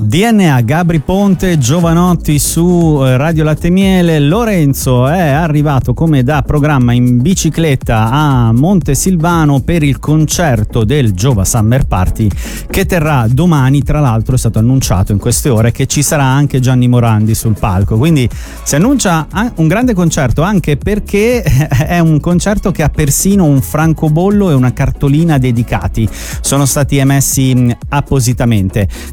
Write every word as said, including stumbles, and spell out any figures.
D N A, Gabri Ponte, Giovanotti su Radio Latte Miele. Lorenzo è arrivato come da programma in bicicletta a Montesilvano per il concerto del Giova Summer Party che terrà domani. Tra l'altro è stato annunciato in queste ore che ci sarà anche Gianni Morandi sul palco, quindi si annuncia un grande concerto, anche perché è un concerto che ha persino un francobollo e una cartolina dedicati, sono stati emessi appositamente.